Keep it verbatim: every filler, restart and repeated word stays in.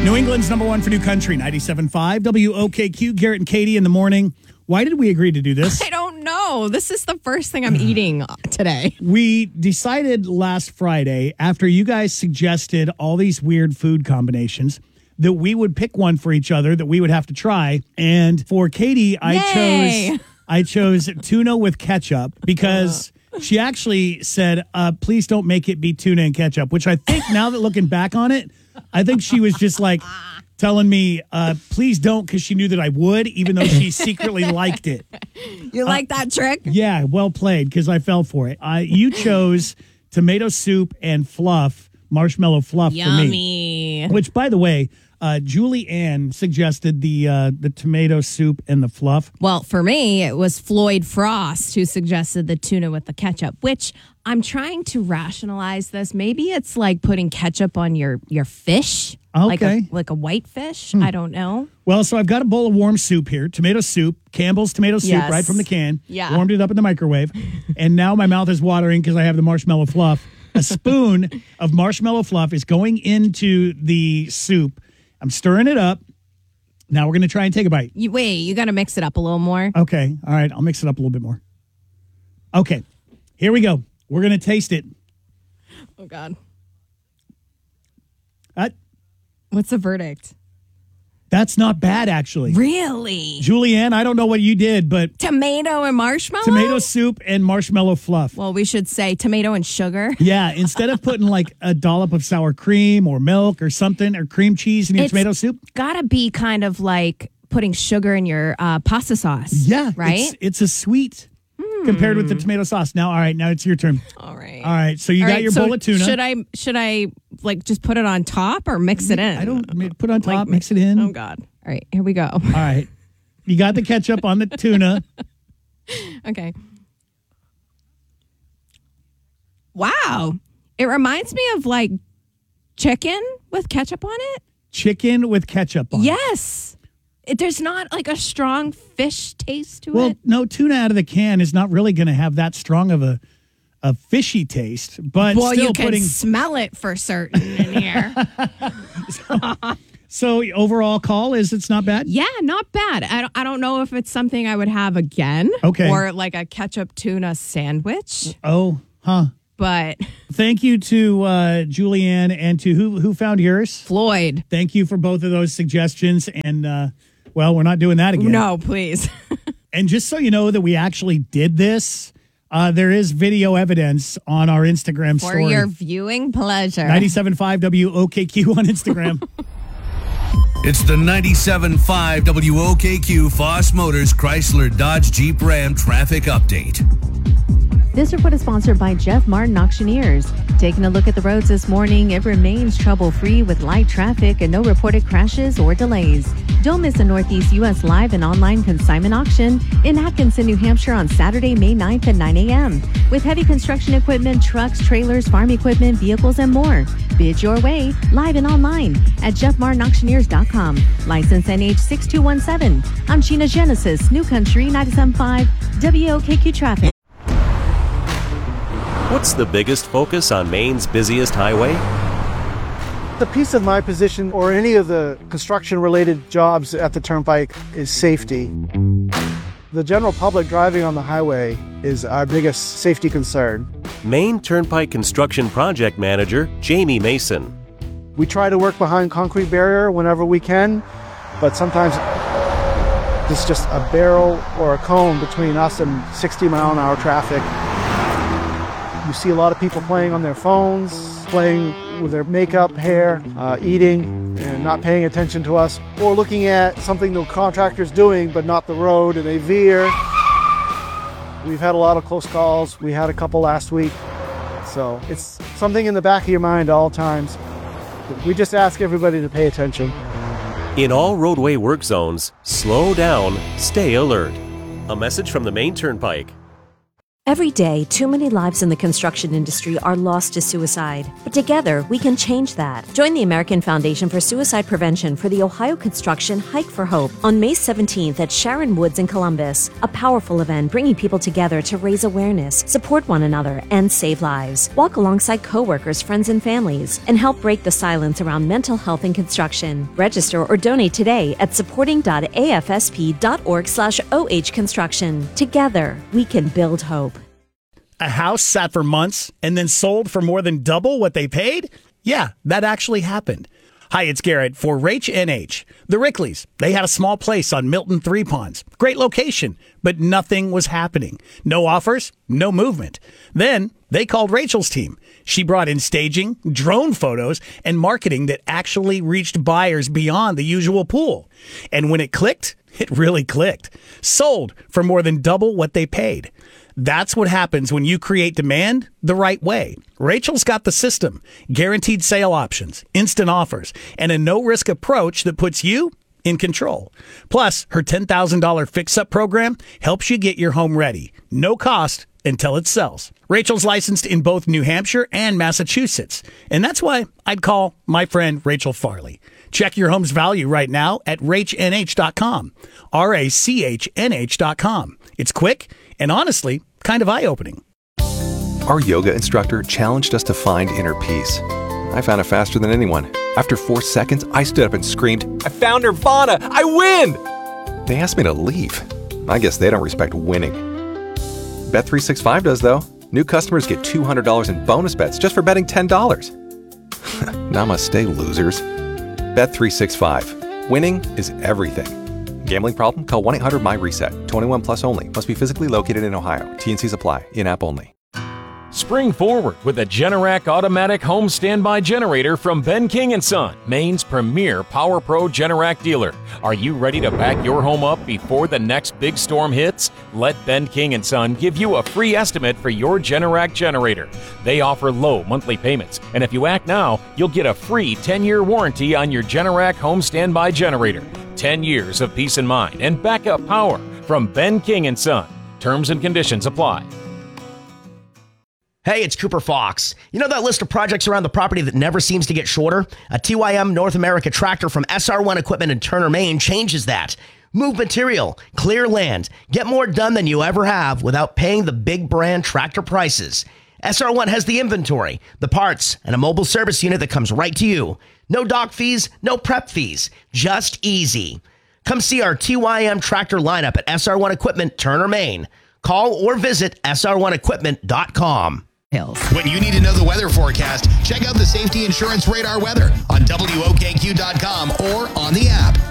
New England's number one for new country, ninety-seven point five W O K Q. Garrett and Katie in the morning. Why did we agree to do this? I don't know. This is the first thing I'm eating today. We decided last Friday, after you guys suggested all these weird food combinations, that we would pick one for each other that we would have to try. And for Katie, I Yay. chose I chose tuna with ketchup because she actually said, uh, please don't make it be tuna and ketchup, which I think now that looking back on it, I think she was just like telling me, uh, please don't, because she knew that I would, even though she secretly liked it. You like uh, that trick? Yeah, well played, because I fell for it. Uh, you chose tomato soup and fluff, marshmallow fluff Yummy. for me. Which, by the way, uh, Julie Ann suggested the uh, the tomato soup and the fluff. Well, for me, it was Floyd Frost who suggested the tuna with the ketchup, which I'm trying to rationalize this. Maybe it's like putting ketchup on your, your fish. Okay. Like a, like a white fish. Hmm. I don't know. Well, so I've got a bowl of warm soup here, tomato soup, Campbell's tomato soup Yes. right from the can. Yeah. Warmed it up in the microwave. And now my mouth is watering because I have the marshmallow fluff. A spoon of marshmallow fluff is going into the soup. I'm stirring it up. Now we're going to try and take a bite. You, wait, you got to mix it up a little more. Okay. All right. I'll mix it up a little bit more. Okay. Here we go. We're going to taste it. Oh, God. Uh, What's the verdict? That's not bad, actually. Really? Julianne, I don't know what you did, but Tomato and marshmallow? tomato soup and marshmallow fluff. Well, we should say tomato and sugar. Yeah, instead of putting like a dollop of sour cream or milk or something or cream cheese in your It's tomato soup. Gotta be kind of like putting sugar in your uh, pasta sauce. Yeah, right? It's, it's a sweet mm. compared with the tomato sauce. Now, all right, now it's your turn. All right. All right, so you All got right, your so bowl of tuna. Should I should I like just put it on top or mix it in? I don't put it on top, Like, mix it in. Oh God. All right, here we go. All right. You got the ketchup on the tuna. Okay. Wow. It reminds me of like chicken with ketchup on it. Chicken with ketchup on it. Yes. It, there's not like a strong fish taste to Well, it. no, tuna out of the can is not really going to have that strong of a a fishy taste, but Well, still you can putting. smell it for certain in here. So overall call is it's not bad? Yeah, not bad. I don't, I don't know if it's something I would have again. Okay. Or like a ketchup tuna sandwich. Oh, huh. But Thank you to uh, Julianne and to who who found yours. Floyd. Thank you for both of those suggestions. And, uh, well, we're not doing that again. No, please. And just so you know that we actually did this, uh, there is video evidence on our Instagram For story. your viewing pleasure. ninety-seven point five W O K Q on Instagram. It's the ninety-seven point five W O K Q Foss Motors Chrysler Dodge Jeep Ram traffic update. This report is sponsored by Jeff Martin Auctioneers. Taking a look at the roads this morning, it remains trouble-free with light traffic and no reported crashes or delays. Don't miss a Northeast U S live and online consignment auction in Atkinson, New Hampshire on Saturday, May ninth at nine a.m. with heavy construction equipment, trucks, trailers, farm equipment, vehicles, and more. Bid your way live and online at jeff martin auctioneers dot com. License N H six two one seven. I'm Sheena Genesis, New Country ninety-seven point five W O K Q Traffic. What's the biggest focus on Maine's busiest highway? The piece of my position or any of the construction-related jobs at the Turnpike is safety. The general public driving on the highway is our biggest safety concern. Maine Turnpike Construction Project Manager Jamie Mason. We try to work behind concrete barrier whenever we can, but sometimes it's just a barrel or a cone between us and sixty mile an hour traffic. You see a lot of people playing on their phones, playing with their makeup, hair, uh, eating, and not paying attention to us, or looking at something the contractor's doing but not the road, and they veer. We've had a lot of close calls. We had a couple last week. So it's something in the back of your mind all times. We just ask everybody to pay attention. In all roadway work zones, slow down, stay alert. A message from the Maine Turnpike. Every day, too many lives in the construction industry are lost to suicide. But together, we can change that. Join the American Foundation for Suicide Prevention for the Ohio Construction Hike for Hope on May seventeenth at Sharon Woods in Columbus. A powerful event bringing people together to raise awareness, support one another, and save lives. Walk alongside coworkers, friends, and families, and help break the silence around mental health in construction. Register or donate today at supporting.afsp.org slash OH construction. Together, we can build hope. A house sat for months and then sold for more than double what they paid? Yeah, that actually happened. Hi, it's Garrett for Rach N H. The Rickleys, they had a small place on Milton Three Ponds. Great location, but nothing was happening. No offers, no movement. Then they called Rachel's team. She brought in staging, drone photos, and marketing that actually reached buyers beyond the usual pool. And when it clicked, it really clicked. Sold for more than double what they paid. That's what happens when you create demand the right way. Rachel's got the system, guaranteed sale options, instant offers, and a no-risk approach that puts you in control. Plus, her ten thousand dollars fix-up program helps you get your home ready. No cost until it sells. Rachel's licensed in both New Hampshire and Massachusetts, and that's why I'd call my friend Rachel Farley. Check your home's value right now at rach n h dot com, R A C H N H dot com. It's quick and honestly kind of eye-opening. Our yoga instructor challenged us to find inner peace. I found it faster than anyone. After four seconds, I stood up and screamed, "I found Nirvana! I win!" They asked me to leave. I guess they don't respect winning. Bet three sixty-five does, though. New customers get two hundred dollars in bonus bets just for betting ten dollars. Namaste, losers. Bet three sixty-five. Winning is everything. Gambling problem? Call one eight hundred M Y reset. twenty-one plus only. Must be physically located in Ohio. T and Cs apply. In-app only. Spring forward with a Generac automatic home standby generator from Ben King and Son, Maine's premier Power Pro Generac dealer. Are you ready to back your home up before the next big storm hits? Let Ben King and Son give you a free estimate for your Generac generator. They offer low monthly payments, and if you act now, you'll get a free ten-year warranty on your Generac home standby generator. ten years of peace of mind and backup power from Ben King and Son. Terms and conditions apply. Hey, it's Cooper Fox. You know that list of projects around the property that never seems to get shorter? A T Y M North America tractor from S R one Equipment in Turner, Maine changes that. Move material, clear land, get more done than you ever have without paying the big brand tractor prices. S R one has the inventory, the parts, and a mobile service unit that comes right to you. No dock fees, no prep fees, just easy. Come see our T Y M tractor lineup at S R one Equipment, Turner, Maine. Call or visit S R one equipment dot com. When you need to know the weather forecast, check out the Safety Insurance Radar weather on W O K Q dot com or on the app.